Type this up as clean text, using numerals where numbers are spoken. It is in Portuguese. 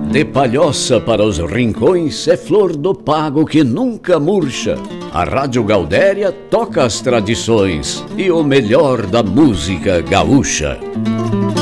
De Palhoça para os rincões é flor do pago que nunca murcha. A Rádio Gaudéria toca as tradições e o melhor da música gaúcha.